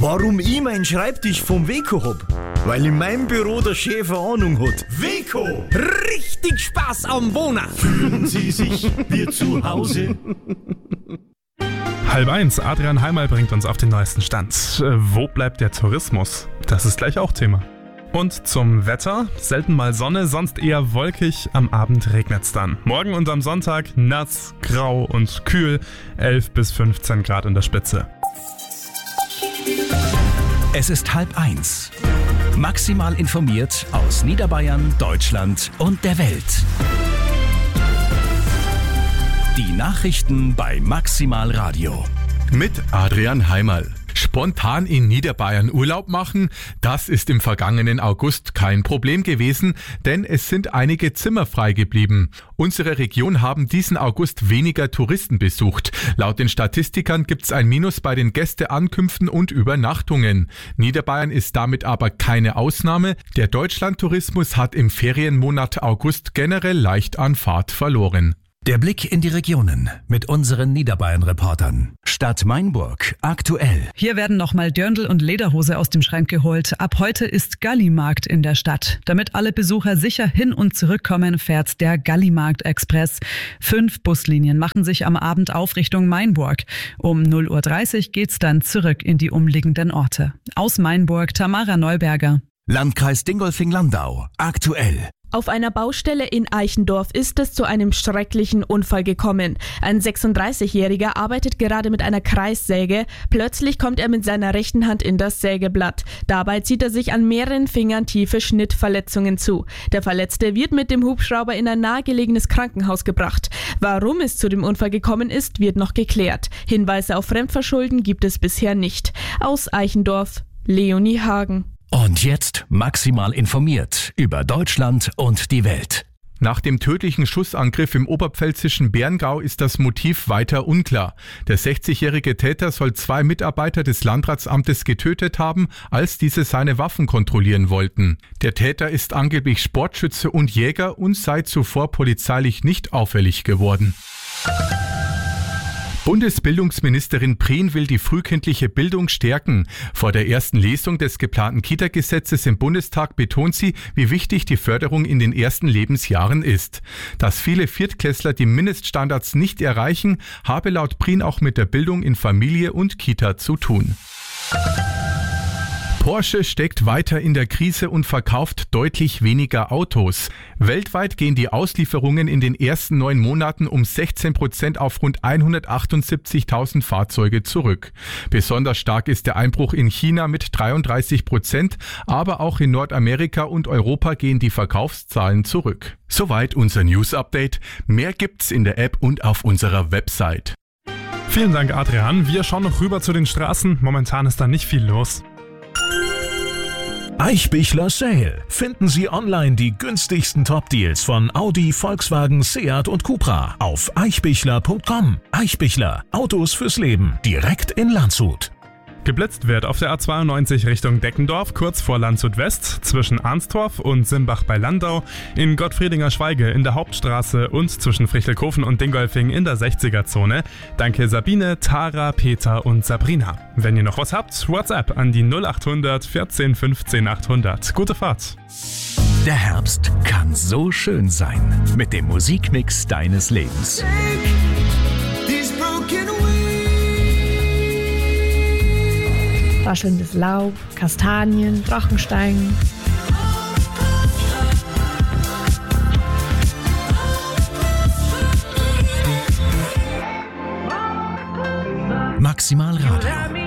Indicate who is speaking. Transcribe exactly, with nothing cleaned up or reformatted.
Speaker 1: Warum ich meinen Schreibtisch vom Weco hab? Weil in meinem Büro der Chef eine Ahnung hat. Weco!
Speaker 2: Richtig Spaß am Wohnen!
Speaker 1: Fühlen Sie sich wie zu Hause?
Speaker 3: Halb eins, Adrian Heimal bringt uns auf den neuesten Stand. Äh, wo bleibt der Tourismus? Das ist gleich auch Thema. Und zum Wetter, selten mal Sonne, sonst eher wolkig, am Abend regnet's dann. Morgen und am Sonntag nass, grau und kühl, elf bis fünfzehn Grad in der Spitze.
Speaker 4: Es ist halb eins. Maximal informiert aus Niederbayern, Deutschland und der Welt. Die Nachrichten bei Maximal Radio.
Speaker 5: Mit Adrian Heimal. Spontan in Niederbayern Urlaub machen, das ist im vergangenen August kein Problem gewesen, denn es sind einige Zimmer frei geblieben. Unsere Region haben diesen August weniger Touristen besucht. Laut den Statistikern gibt's ein Minus bei den Gästeankünften und Übernachtungen. Niederbayern ist damit aber keine Ausnahme. Der Deutschlandtourismus hat im Ferienmonat August generell leicht an Fahrt verloren.
Speaker 4: Der Blick in die Regionen mit unseren Niederbayern-Reportern. Stadt Mainburg aktuell.
Speaker 6: Hier werden nochmal Dirndl und Lederhose aus dem Schrank geholt. Ab heute ist Gallimarkt in der Stadt. Damit alle Besucher sicher hin und zurückkommen, fährt der Gallimarkt-Express. Fünf Buslinien machen sich am Abend auf Richtung Mainburg. Um null Uhr dreißig geht's dann zurück in die umliegenden Orte. Aus Mainburg, Tamara Neuberger.
Speaker 4: Landkreis Dingolfing-Landau aktuell.
Speaker 7: Auf einer Baustelle in Eichendorf ist es zu einem schrecklichen Unfall gekommen. Ein sechsunddreißigjähriger arbeitet gerade mit einer Kreissäge. Plötzlich kommt er mit seiner rechten Hand in das Sägeblatt. Dabei zieht er sich an mehreren Fingern tiefe Schnittverletzungen zu. Der Verletzte wird mit dem Hubschrauber in ein nahegelegenes Krankenhaus gebracht. Warum es zu dem Unfall gekommen ist, wird noch geklärt. Hinweise auf Fremdverschulden gibt es bisher nicht. Aus Eichendorf, Leonie Hagen.
Speaker 4: Und jetzt maximal informiert über Deutschland und die Welt.
Speaker 5: Nach dem tödlichen Schussangriff im oberpfälzischen Berngau ist das Motiv weiter unklar. Der sechzigjährige Täter soll zwei Mitarbeiter des Landratsamtes getötet haben, als diese seine Waffen kontrollieren wollten. Der Täter ist angeblich Sportschütze und Jäger und sei zuvor polizeilich nicht auffällig geworden. Bundesbildungsministerin Prien will die frühkindliche Bildung stärken. Vor der ersten Lesung des geplanten Kita-Gesetzes im Bundestag betont sie, wie wichtig die Förderung in den ersten Lebensjahren ist. Dass viele Viertklässler die Mindeststandards nicht erreichen, habe laut Prien auch mit der Bildung in Familie und Kita zu tun. Porsche steckt weiter in der Krise und verkauft deutlich weniger Autos. Weltweit gehen die Auslieferungen in den ersten neun Monaten um sechzehn Prozent auf rund hundertachtundsiebzigtausend Fahrzeuge zurück. Besonders stark ist der Einbruch in China mit dreiunddreißig Prozent, aber auch in Nordamerika und Europa gehen die Verkaufszahlen zurück. Soweit unser News-Update. Mehr gibt's in der App und auf unserer Website.
Speaker 3: Vielen Dank, Adrian. Wir schauen noch rüber zu den Straßen. Momentan ist da nicht viel los.
Speaker 8: Eichbichler Sale. Finden Sie online die günstigsten Top-Deals von Audi, Volkswagen, Seat und Cupra auf eichbichler punkt com. Eichbichler. Autos fürs Leben. Direkt in Landshut.
Speaker 3: Geblitzt wird auf der A zweiundneunzig Richtung Deckendorf, kurz vor Landshut West, zwischen Arnstorf und Simbach bei Landau, in Gottfriedinger Schweige in der Hauptstraße und zwischen Frichtelkofen und Dingolfing in der sechziger-Zone. Danke Sabine, Tara, Peter und Sabrina. Wenn ihr noch was habt, WhatsApp an die null achthundert vierzehn fünfzehn achthundert. Gute Fahrt!
Speaker 4: Der Herbst kann so schön sein mit dem Musikmix deines Lebens.
Speaker 9: Raschelndes Laub, Kastanien, Drachensteigen.
Speaker 4: Maximal Radio.